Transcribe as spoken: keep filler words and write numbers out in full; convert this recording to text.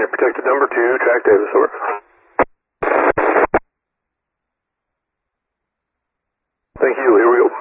protected number two, track Davis, over. Thank you, here we go.